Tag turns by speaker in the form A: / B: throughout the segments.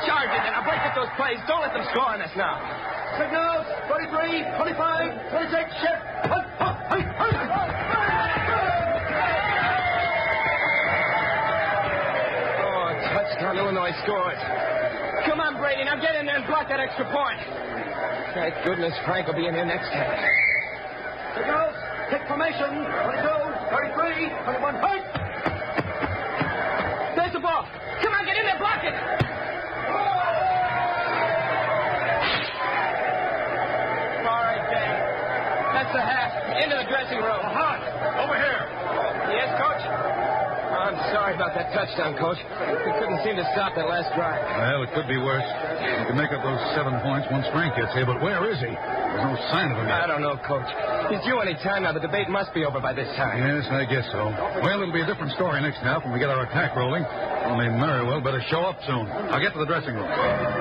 A: Charge it, and I'll break up those plays. Don't let them score on us now.
B: Signals, 23, 25, 26, shift.
A: Oh, touchdown, Illinois scores. Come on, Brady, now get in there and block that extra point. Thank goodness Frank will be in here next time.
B: Signals, take formation, 22, 33, 21, fight!
A: There's the ball. Come on, get in there, block it. All right, Dan. That's the half. Into the dressing room.
C: Over here.
A: Yes, Coach? I'm sorry about that touchdown, Coach. We couldn't seem to stop that last drive.
C: Well, it could be worse. We can make up those 7 points once Frank gets here, but where is he? There's no sign of him yet.
A: I don't know, Coach. He's due any time now. The debate must be over by this time.
C: Yes, I guess so. Well, it'll be a different story next half when we get our attack rolling. Only Merriwell better show up soon. I'll get to the dressing room.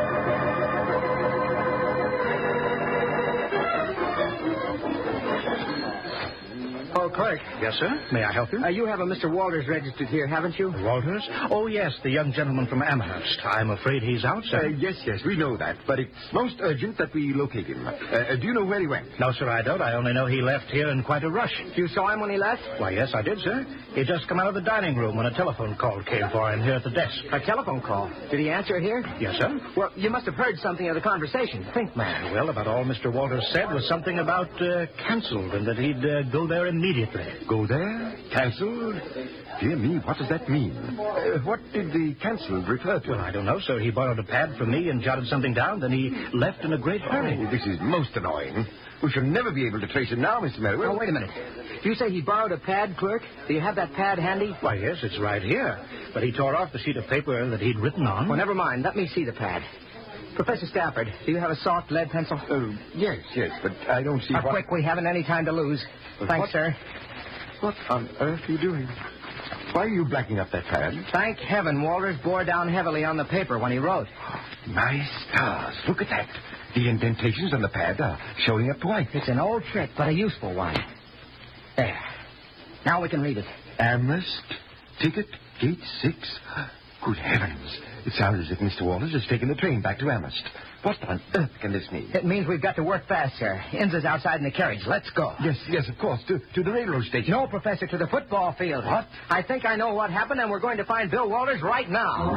D: Oh, Clerk.
E: Yes, sir? May I help you?
D: You have a Mr. Walters registered here, haven't you?
E: Walters? Oh, yes, the young gentleman from Amherst. I'm afraid he's out, sir.
B: Yes, we know that, but it's most urgent that we locate him. Do you know where he went?
E: No, sir, I don't. I only know he left here in quite a rush.
D: You saw him when he left?
E: Why, yes, I did, sir. He'd just come out of the dining room when a telephone call came for him here at the desk.
D: A telephone call? Did he answer it here?
E: Yes, sir.
D: Well, you must have heard something of the conversation. Think, man.
E: Well, about all Mr. Walters said was something about canceled and that he'd go there immediately.
B: Go there? Cancelled? Dear me, what does that mean? What did the cancelled refer to?
E: Well, I don't know, sir. He borrowed a pad from me and jotted something down, then he left in a great hurry.
B: Oh, this is most annoying. We shall never be able to trace him now, Mr. Merriwell.
D: Oh, wait a minute. You say he borrowed a pad, Clerk? Do you have that pad handy?
E: Why, yes, it's right here. But he tore off the sheet of paper that he'd written on.
D: Well, never mind. Let me see the pad. Professor Stafford, do you have a soft lead pencil?
B: Yes, but I don't see
D: Quick, we haven't any time to lose. Thanks, sir.
B: What on earth are you doing? Why are you blacking up that pad?
D: Thank heaven Walters bore down heavily on the paper when he wrote.
B: My stars, look at that. The indentations on the pad are showing up white.
D: It's an old trick, but a useful one. There. Now we can read it.
B: Amherst, ticket, gate 6. Good heavens. It sounds as if Mr. Walters has taken the train back to Amherst. What on earth can this mean?
D: It means we've got to work fast, sir. Inns is outside in the carriage. Let's go.
B: Yes, of course. To the railroad station.
D: No, Professor, to the football field.
B: What?
D: I think I know what happened, and we're going to find Bill Walters right now.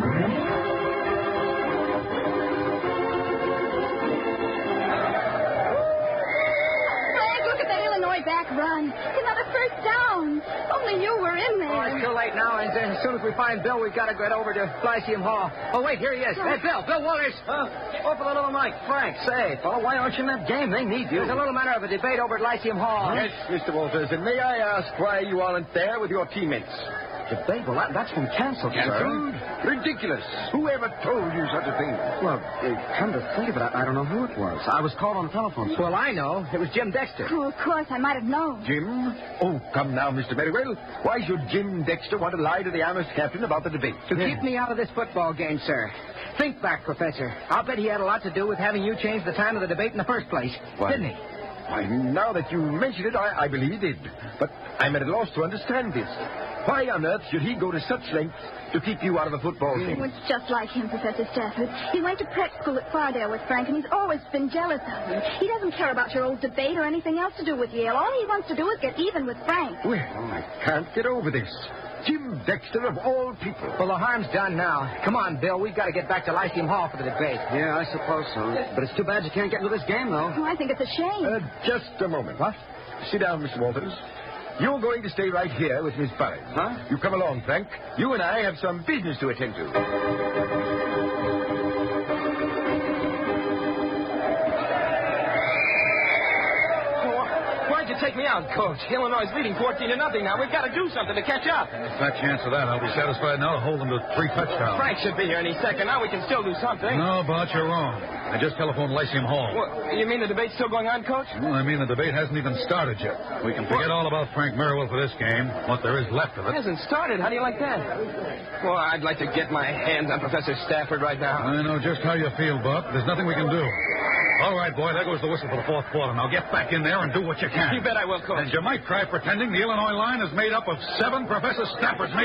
F: Back run. Another first down. Only you were in there.
D: Oh, it's too late now, and as soon as we find Bill, we've got to get over to Lyceum Hall. Oh, wait, here he is. Hey, Bill Walters.
G: Oh, for the little Mike. Frank, say, fellow, why aren't you in that game? They need you.
D: There's a little matter of a debate over at Lyceum Hall.
B: Yes, Mr. Walters, and may I ask why you aren't there with your teammates?
G: Debate? Well, that's been canceled,
B: Canceled? Ridiculous. Who ever told you such a thing?
G: Well, come to think of it, I don't know who it was. I was called on the telephone.
D: Well, I know. It was Jim Dexter.
F: Oh, of course, I might have known.
B: Jim? Oh, come now, Mr. Merriwell. Why should Jim Dexter want to lie to the Amherst captain about the debate?
D: To keep me out of this football game, sir. Think back, Professor. I'll bet he had a lot to do with having you change the time of the debate in the first place.
B: Why?
D: Didn't he?
B: Why, now that you mention it, I believe he did. But I'm at a loss to understand this. Why on earth should he go to such lengths to keep you out of the football game?
F: Oh, it's just like him, Professor Stafford. He went to prep school at Fardale with Frank, and he's always been jealous of him. He doesn't care about your old debate or anything else to do with Yale. All he wants to do is get even with Frank.
B: Well, I can't get over this. Jim Dexter, of all people.
D: Well, the harm's done now. Come on, Bill. We've got to get back to Lyceum Hall for the debate.
G: Yeah, I suppose so. But it's too bad you can't get into this game, though.
F: Oh, I think it's a shame.
B: Just a moment. What? Sit down, Mr. Walters. You're going to stay right here with Miss Burris.
G: Huh?
B: You come along, Frank. You and I have some business to attend to.
A: Why'd you take me out, Coach? Illinois is leading 14-0 now. We've got to do something to catch up.
C: There's not a chance of that. I'll be satisfied now to hold them to 3 touchdowns.
A: Frank should be here any second. Now we can still do something.
C: No, Bart, you're wrong. I just telephoned Lyceum Hall.
A: Well, you mean the debate's still going on, Coach?
C: Well, I mean the debate hasn't even started yet. We can forget all about Frank Merriwell for this game, what there is left of
A: It
C: it.
A: hasn't started. How do you like that? Well, I'd like to get my hands on Professor Stafford right now.
C: I know just how you feel, Buck. There's nothing we can do. All right, boy, there goes the whistle for the fourth quarter. Now get back in there and do what you can.
A: You bet I will, Coach.
C: And you might try pretending the Illinois line is made up of 7 Professor Staffords.